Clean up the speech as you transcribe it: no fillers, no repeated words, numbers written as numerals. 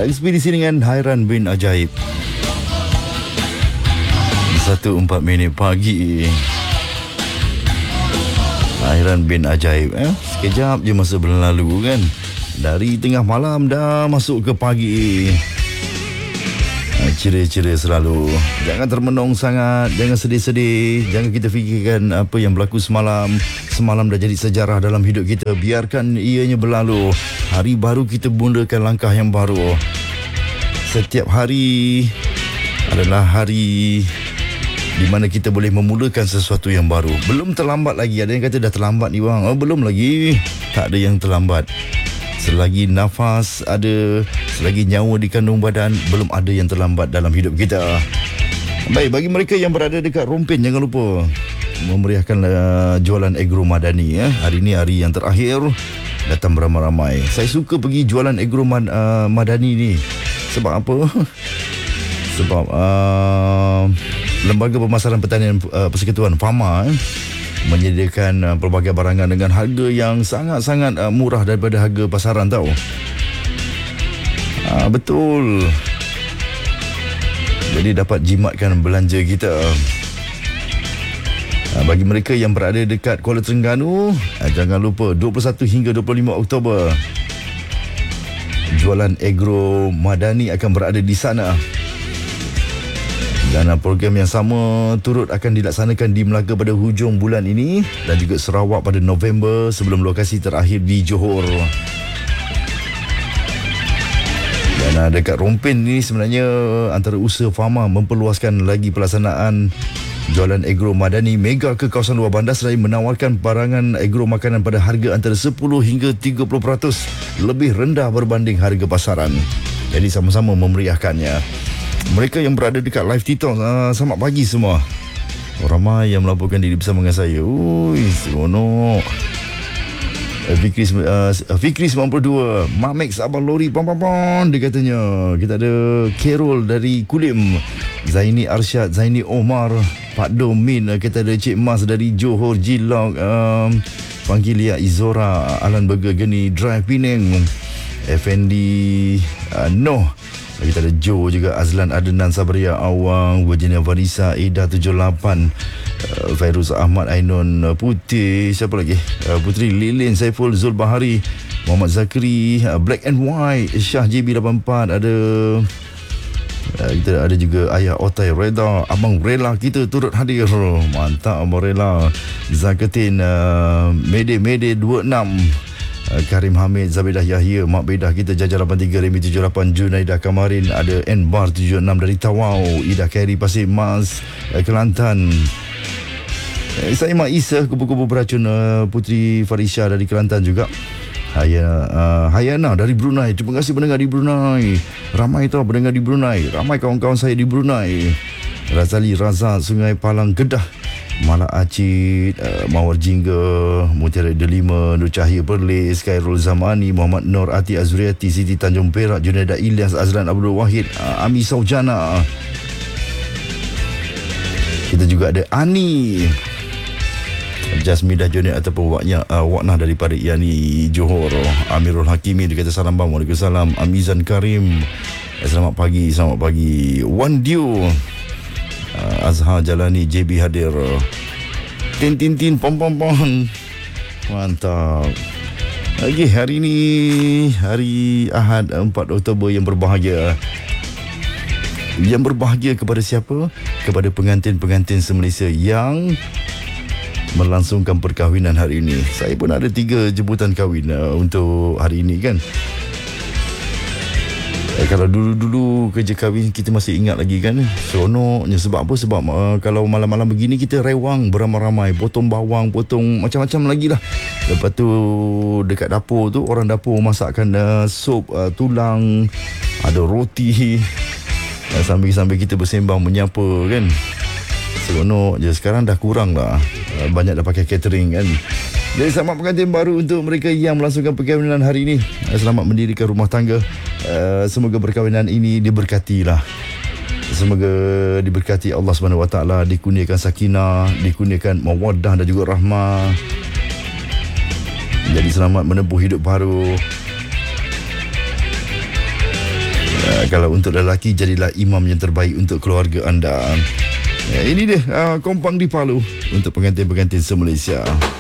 Ekspedisi dengan Hairan bin Ajaib. 1:04 pagi. Hairan bin Ajaib. Sekejap je masa berlalu kan. Dari tengah malam dah masuk ke pagi. Ceria-ceria selalu. Jangan termenung sangat. Jangan sedih-sedih. Jangan kita fikirkan apa yang berlaku semalam. Semalam dah jadi sejarah dalam hidup kita. Biarkan ianya berlalu. Hari baru kita mulakan langkah yang baru. Setiap hari adalah hari di mana kita boleh memulakan sesuatu yang baru. Belum terlambat lagi. Ada yang kata dah terlambat ni bang. Belum lagi. Tak ada yang terlambat. Selagi nafas ada, selagi nyawa di kandung badan, belum ada yang terlambat dalam hidup kita. Baik, bagi mereka yang berada dekat Rompin, jangan lupa memeriahkan jualan Agro Madani. Hari ini hari yang terakhir. Datang beramai-ramai. Saya suka pergi jualan Agro Madani ni. Sebab apa? Sebab Lembaga Pemasaran Pertanian Persekutuan FAMA menyediakan pelbagai barangan dengan harga yang sangat-sangat murah daripada harga pasaran tau. Betul. Jadi dapat jimatkan belanja kita. Bagi mereka yang berada dekat Kuala Terengganu, jangan lupa 21 hingga 25 Oktober jualan Agro Madani akan berada di sana. Dan program yang sama turut akan dilaksanakan di Melaka pada hujung bulan ini dan juga Sarawak pada November sebelum lokasi terakhir di Johor. Dan dekat Rompin ni sebenarnya antara usaha FAMA memperluaskan lagi pelaksanaan jualan Agro Madani Mega ke kawasan luar bandar selain menawarkan barangan agro makanan pada harga antara 10 hingga 30% lebih rendah berbanding harga pasaran. Jadi sama-sama memeriahkannya. Mereka yang berada dekat live TikTok, selamat pagi semua. Ramai yang melaporkan diri bersama dengan saya. Ui, seronok. Fikri 92, Mamex Abang Lori pam. Dia katanya. Kita ada Carol dari Kulim, Zaini Arsyad, Zaini Omar, Pak Domin. Kita ada Cik Mas dari Johor Jilok, Panggilia Izora, Alan Burger Geni Drive Penang, Effendi Noh. Kita ada Joe juga, Azlan Adenan Sabria Awang, Virginia Vanessa Ida 78, Fairuz Ahmad Ainun Putih, siapa lagi, Putri Lilin Saiful Zul Bahari, Muhammad Zakri, Black and White, Syah JB 84, ada kita ada juga Ayah Otai Reda, Abang Rela kita turut hadir. Mantap Abang Rela. Zakatin Mede 26, Karim Hamid, Zabidah Yahya, Mak Bedah kita, Jajar 83, Remi 78, Junaidah Kamarin, ada N-Bar 76 dari Tawau, Ida Khairi Pasir Mas, Kelantan. Saya Mak Isa, kupu-kupu beracun, Putri Farisha dari Kelantan juga. Hayana dari Brunei, terima kasih pendengar di Brunei. Ramai tau pendengar di Brunei, ramai kawan-kawan saya di Brunei. Razali Raza, Sungai Palang Kedah, Malak Acid, Mawar Jingga, Mutiara Delima, Nur Cahaya Perlis, Khairul Zamani, Muhammad Nur Ati Azriati, Siti Tanjung Perak, Junaida Ilyas, Azlan Abdul Wahid, Ami Saujana. Kita juga ada Ani, Jasmidah Jonet ataupun Waknah daripada Yani Johor, Amirul Hakimi, dia kata salam bang, Waalaikumsalam. Amizan Karim, selamat pagi. Wan Dio, Azhar Jalani, JB hadir, Tin pom. Mantap. Lagi hari ini hari Ahad 4 Oktober yang berbahagia. Yang berbahagia kepada siapa? Kepada pengantin-pengantin se-Malaysia yang melangsungkan perkahwinan hari ini. Saya pun ada 3 jemputan kahwin untuk hari ini kan. Kalau dulu-dulu kerja kahwin kita masih ingat lagi kan, seronoknya. Sebab apa? Sebab kalau malam-malam begini kita rewang beramai-ramai, potong bawang, potong macam-macam lagi lah. Lepas tu dekat dapur tu, orang dapur masakkan sup tulang, ada roti, sambil kita bersembang menyapa kan. Seronok je. Sekarang dah kurang lah, banyak dah pakai catering kan. Jadi selamat pengantin baru untuk mereka yang melangsungkan perkahwinan hari ini. Selamat mendirikan rumah tangga. Semoga perkahwinan ini diberkati lah. Semoga diberkati Allah SWT, dikurniakan sakinah, dikurniakan mawaddah dan juga rahmah. Jadi selamat menempuh hidup baru. Kalau untuk lelaki, jadilah imam yang terbaik untuk keluarga anda. Ini dia Kompang di Palu untuk pengantin-pengantin se-Malaysia.